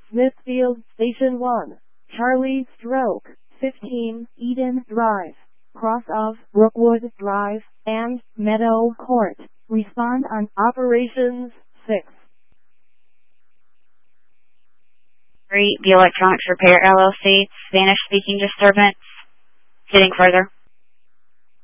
Smithfield Station 1, Charlie Stroke 15, Eden Drive, cross of Brookwood Drive, and Meadow Court. Respond on Operations 6. The Electronics Repair LLC, Spanish-speaking disturbance. Getting further.